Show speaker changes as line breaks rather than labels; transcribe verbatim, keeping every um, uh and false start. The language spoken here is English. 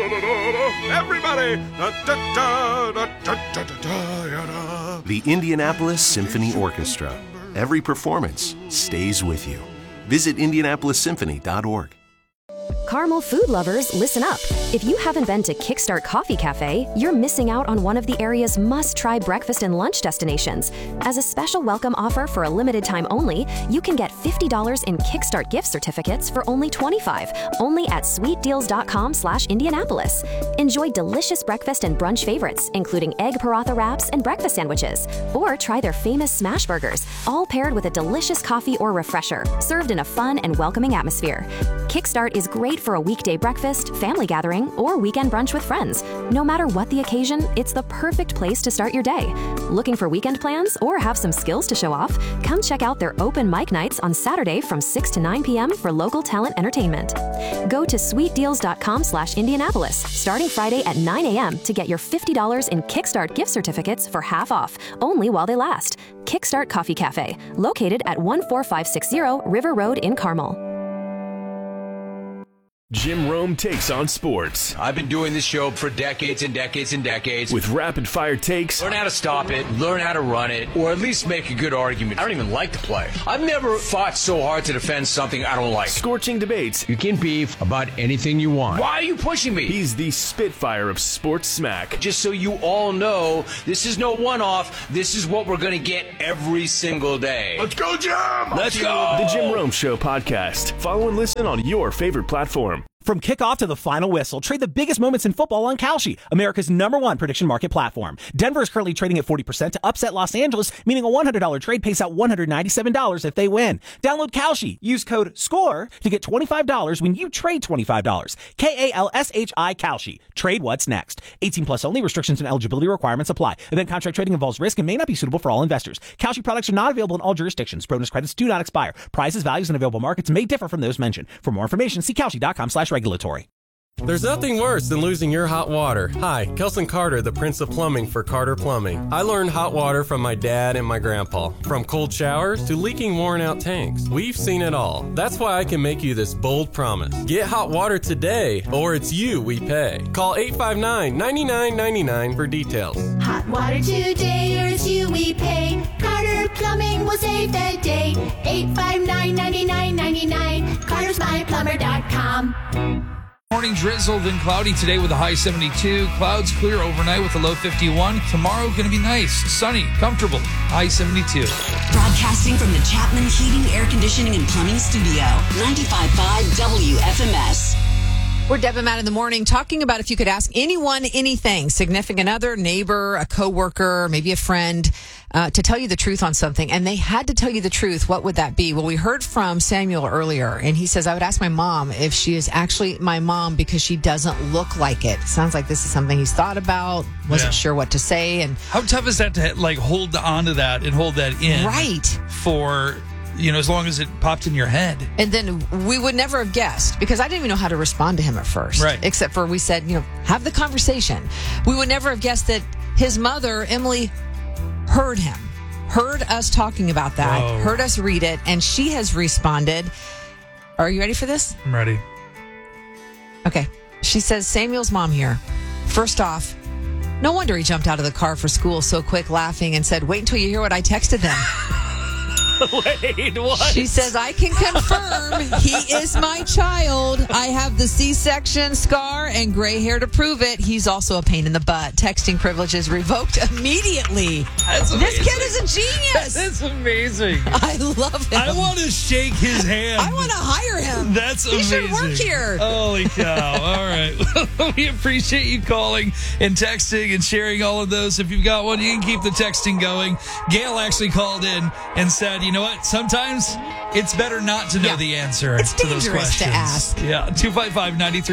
Everybody!
The Indianapolis Symphony Orchestra. Every performance stays with you. Visit Indianapolis Symphony dot org.
Carmel food lovers, listen up. If you haven't been to Kickstart Coffee Cafe, you're missing out on one of the area's must-try breakfast and lunch destinations. As a special welcome offer for a limited time only, you can get fifty dollars in Kickstart gift certificates for only twenty-five dollars, only at sweet deals dot com slash Indianapolis. Enjoy delicious breakfast and brunch favorites, including egg paratha wraps and breakfast sandwiches. Or try their famous smash burgers, all paired with a delicious coffee or refresher, served in a fun and welcoming atmosphere. Kickstart is great for a weekday breakfast, family gathering, or weekend brunch with friends. No matter what the occasion, it's the perfect place to start your day. Looking for weekend plans or have some skills to show off? Come check out their open mic nights on Saturday from six to nine p.m. for local talent entertainment. Go to sweet deals dot com slash Indianapolis starting Friday at nine a.m. to get your fifty dollars in Kickstart gift certificates for half off, only while they last. Kickstart Coffee Cafe, located at one four five six zero River Road in Carmel.
Jim Rome takes on sports.
I've been doing this show for decades and decades and decades.
With rapid-fire takes.
Learn how to stop it, learn how to run it, or at least make a good argument. I don't even like the play. I've never fought so hard to defend something I don't like.
Scorching debates.
You can beef about anything you want. Why are you pushing me?
He's the Spitfire of sports smack.
Just so you all know, this is no one-off. This is what we're going to get every single day.
Let's go, Jim!
Let's go!
The Jim Rome Show podcast. Follow and listen on your favorite platform.
From kickoff to the final whistle, trade the biggest moments in football on Kalshi, America's number one prediction market platform. Denver is currently trading at forty percent to upset Los Angeles, meaning a one hundred dollars trade pays out one hundred ninety-seven dollars if they win. Download Kalshi. Use code SCORE to get twenty-five dollars when you trade twenty-five dollars. K A L S H I Kalshi. Trade what's next. eighteen plus only. Restrictions and eligibility requirements apply. Event contract trading involves risk and may not be suitable for all investors. Kalshi products are not available in all jurisdictions. Bonus credits do not expire. Prices, values, and available markets may differ from those mentioned. For more information, see Kalshi dot com slash regulatory.
There's nothing worse than losing your hot water. Hi, Kelson Carter, the Prince of Plumbing for Carter Plumbing. I learned hot water from my dad and my grandpa. From cold showers to leaking worn out tanks. We've seen it all. That's why I can make you this bold promise. Get hot water today, or it's you we pay. Call eight five nine, nine nine nine nine for details.
Hot water today, or it's you we pay. Carter Plumbing will save the day. eight five nine, nine nine nine nine. carters my plumber dot com.
Morning drizzled and cloudy today with a high seventy-two. Clouds clear overnight with a low fifty-one. Tomorrow going to be nice, sunny, comfortable, high seventy-two.
Broadcasting from the Chapman Heating, Air Conditioning, and Plumbing Studio. ninety-five point five W F M S.
We're Deb and Matt in the morning talking about if you could ask anyone anything, significant other, neighbor, a coworker, maybe a friend, uh, to tell you the truth on something, and they had to tell you the truth, what would that be? Well, we heard from Samuel earlier, and he says, I would ask my mom if she is actually my mom because she doesn't look like it. Sounds like this is something he's thought about, wasn't
Yeah.
sure what to say. And
how tough is that to like hold on to that and hold that in?
Right.
For, you know, as long as it popped in your head.
And then we would never have guessed, because I didn't even know how to respond to him at first.
Right.
Except for we said, you know, have the conversation. We would never have guessed that his mother, Emily, heard him, heard us talking about that,
Whoa.
heard us read it, and she has responded. Are you ready for this?
I'm ready.
Okay. She says, Samuel's mom here. First off, no wonder he jumped out of the car for school so quick, laughing, and said, wait until you hear what I texted them.
Wait, what?
She says, I can confirm he is my child. I have the C-section scar and gray hair to prove it. He's also a pain in the butt. Texting privileges revoked immediately.
That's amazing.
This kid is a genius.
That's amazing.
I love him.
I want to shake his hand.
I want to hire him.
That's
he
amazing.
He should work here.
Holy cow. All right. We appreciate you calling and texting and sharing all of those. If you've got one, you can keep the texting going. Gail actually called in and said, you know what? Sometimes it's better not to know
yeah.
the answer
it's
to those
dangerous
questions.
to ask.
Yeah. two five five, nine three